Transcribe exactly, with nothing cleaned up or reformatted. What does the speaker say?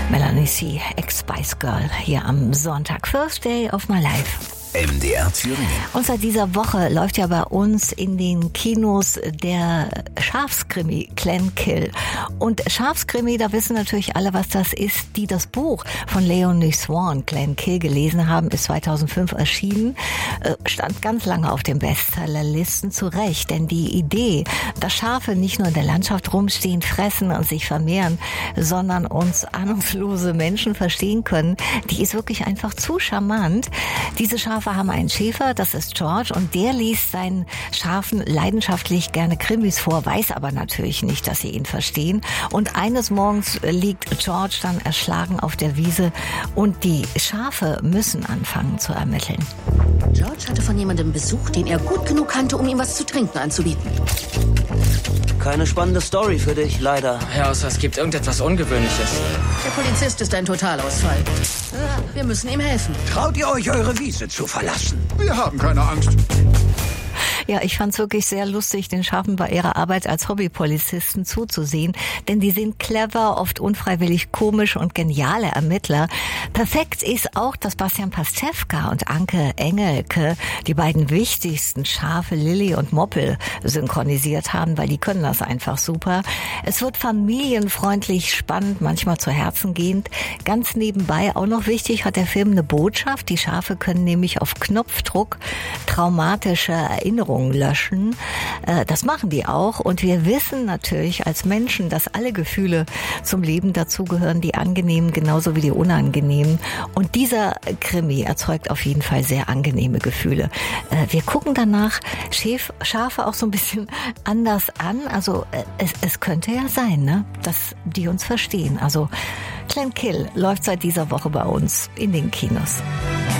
Melanie C., Ex-Spice Girl, hier am Sonntag. First Day of My Life. M D R Thüringen. Und seit dieser Woche läuft ja bei uns in den Kinos der Schafskrimi Glenkill. Und Schafskrimi, da wissen natürlich alle, was das ist, die das Buch von Leonie Swan, Glenkill, gelesen haben, ist zweitausendfünf erschienen, stand ganz lange auf den Bestsellerlisten, zu Recht. Denn die Idee, dass Schafe nicht nur in der Landschaft rumstehen, fressen und sich vermehren, sondern uns ahnungslose Menschen verstehen können, die ist wirklich einfach zu charmant. Diese Schafe haben einen Schäfer, das ist George, und der liest seinen Schafen leidenschaftlich gerne Krimis vor, weiß aber natürlich nicht, dass sie ihn verstehen. Und eines Morgens liegt George dann erschlagen auf der Wiese und die Schafe müssen anfangen zu ermitteln. George hatte von jemandem Besuch, den er gut genug kannte, um ihm was zu trinken anzubieten. Keine spannende Story für dich, leider. Ja, außer es gibt irgendetwas Ungewöhnliches. Der Polizist ist ein Totalausfall. Wir müssen ihm helfen. Traut ihr euch, eure Wiese zu verlassen? Wir haben keine Angst. Ja, ich fand's wirklich sehr lustig, den Schafen bei ihrer Arbeit als Hobbypolizisten zuzusehen, denn die sind clever, oft unfreiwillig komisch und geniale Ermittler. Perfekt ist auch, dass Bastian Pastewka und Anke Engelke die beiden wichtigsten Schafe Lilly und Moppel synchronisiert haben, weil die können das einfach super. Es wird familienfreundlich, spannend, manchmal zu Herzen gehend. Ganz nebenbei auch noch wichtig, hat der Film eine Botschaft. Die Schafe können nämlich auf Knopfdruck traumatische Erinnerungen löschen. Das machen die auch. Und wir wissen natürlich als Menschen, dass alle Gefühle zum Leben dazugehören, die angenehmen genauso wie die unangenehmen. Und dieser Krimi erzeugt auf jeden Fall sehr angenehme Gefühle. Wir gucken danach Schäf, Schafe auch so ein bisschen anders an. Also es, es könnte ja sein, ne, dass die uns verstehen. Also Glenkill läuft seit dieser Woche bei uns in den Kinos.